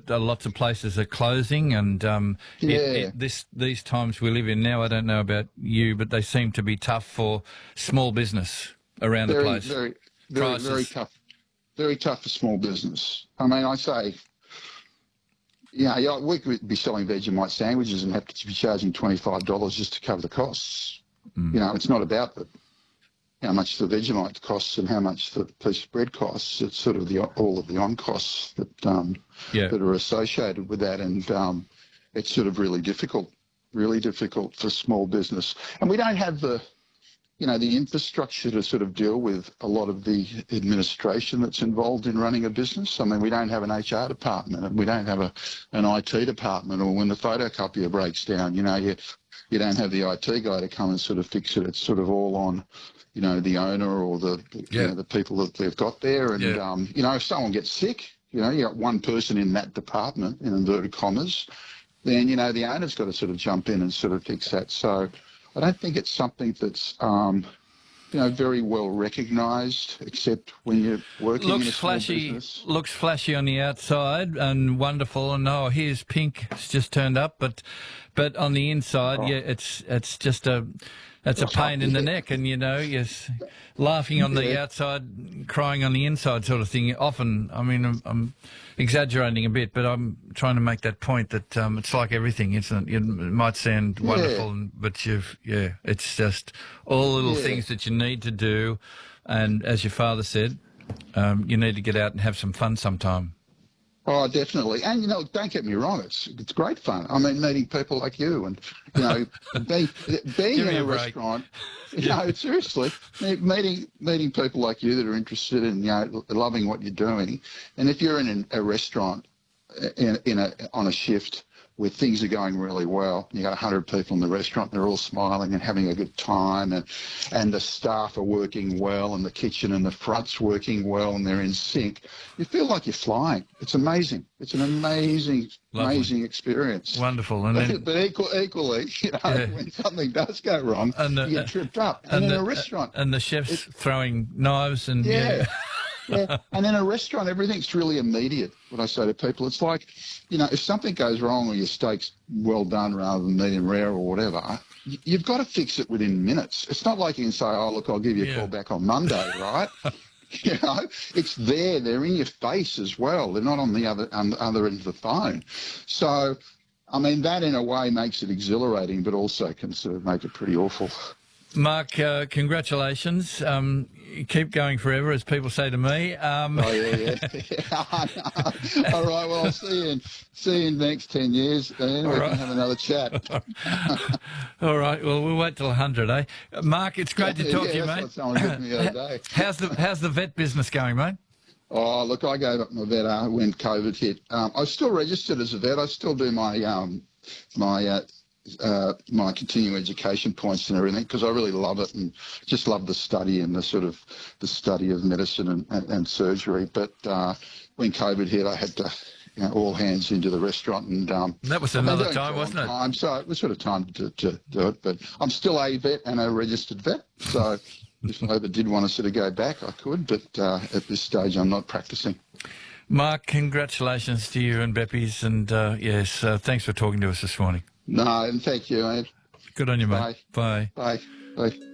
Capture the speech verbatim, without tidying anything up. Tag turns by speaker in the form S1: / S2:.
S1: uh, lots of places are closing, and um,
S2: Yeah.
S1: it, it, this these times we live in now, I don't know about you, but they seem to be tough for small business around
S2: very,
S1: the place.
S2: very, very,
S1: Prices.
S2: very tough. Very tough for small business. I mean, I say, you know, yeah, we could be selling Vegemite sandwiches and have to be charging twenty-five dollars just to cover the costs.
S1: Mm.
S2: You know, it's not about the, how much the Vegemite costs and how much the piece of bread costs. It's sort of the all of the on costs that um,
S1: Yeah.
S2: that are associated with that, and um, it's sort of really difficult, really difficult for small business. And we don't have the, you know, the infrastructure to sort of deal with a lot of the administration that's involved in running a business. I mean, we don't have an H R department, and we don't have a an I T department, or when the photocopier breaks down, you know, you you don't have the I T guy to come and sort of fix it. It's sort of all on, you know, the owner or the
S1: Yeah.
S2: you know, the people that they've got there. And,
S1: Yeah.
S2: um, you know, if someone gets sick, you know, you got one person in that department, in inverted commas, then, you know, the owner's got to sort of jump in and sort of fix that. So I don't think it's something that's, um, you know, very well recognised, except when you're working in a
S1: Looks
S2: small
S1: flashy,
S2: business.
S1: looks flashy on the outside and wonderful. And oh, here's pink. It's just turned up, but but on the inside,
S2: Oh.
S1: yeah, it's it's just a it's a
S2: Oh,
S1: pain in the
S2: yeah.
S1: neck, and you know, yes, laughing on the
S2: Yeah.
S1: outside, crying on the inside, sort of thing. Often, I mean, I'm, I'm exaggerating a bit, but I'm trying to make that point that um, it's like everything, isn't it? It might sound
S2: Yeah.
S1: wonderful, and, but you've yeah, it's just all the little
S2: Yeah.
S1: things that you need to do. And as your father said, um, you need to get out and have some fun sometime.
S2: Oh, definitely. And, you know, don't get me wrong, it's it's great fun. I mean, meeting people like you and, you know, being, being
S1: Give
S2: in
S1: me
S2: a,
S1: a break.
S2: restaurant, you know, seriously, me- meeting meeting people like you that are interested in, you know, loving what you're doing. And if you're in an, a restaurant in, in a on a shift where things are going really well, you got one hundred people in the restaurant, they're all smiling and having a good time, and and the staff are working well, and the kitchen and the front's working well, and they're in sync, you feel like you're flying. It's amazing. It's an amazing,
S1: Lovely.
S2: amazing experience.
S1: Wonderful. And then,
S2: But equal, equally, you know,
S1: Yeah.
S2: when something does go wrong,
S1: And the-
S2: you get tripped up. And, in
S1: the,
S2: a restaurant,
S1: and the chefs throwing knives and
S2: yeah. Yeah, and in a restaurant, everything's really immediate. What I say to people, it's like, you know, if something goes wrong or your steak's well done rather than medium rare or whatever, y- you've got to fix it within minutes. It's not like you can say, oh, look, I'll give you a
S1: Yeah.
S2: call back on Monday, right? You know, it's there. They're in your face as well. They're not on the other on the other end of the phone. So, I mean, that in a way makes it exhilarating, but also can sort of make it pretty awful.
S1: Mark, uh, congratulations. Um, you keep going forever, as people say to me. Um,
S2: Oh yeah, yeah. yeah. All right. Well, I'll see you in see you in the next ten years, and we
S1: All right.
S2: can have another chat.
S1: All right. Well, we'll wait till one hundred, eh? Mark, it's great to talk
S2: yeah,
S1: to you,
S2: that's
S1: mate.
S2: what someone did to me the other day.
S1: How's the How's the vet business going, mate?
S2: Oh, look, I gave up my vet uh, when COVID hit. Um, I was still registered as a vet. I still do my um, my uh, uh, my continuing education points and everything because I really love it and just love the study and the sort of the study of medicine and, and, and surgery. But uh, when COVID hit, I had to, you know, all hands into the restaurant, and um,
S1: That was
S2: I've been
S1: another
S2: doing
S1: time,
S2: for a
S1: wasn't
S2: long
S1: it?
S2: Time, so it was sort of time to, to do it. But I'm still a vet and a registered vet, so. If I ever did want to sort of go back, I could, but uh, at this stage, I'm not practicing.
S1: Mark, congratulations to you and Beppy's, and uh, yes, uh, thanks for talking to us this morning.
S2: No, and thank you, mate.
S1: Good on you, mate. Bye.
S2: Bye. Bye.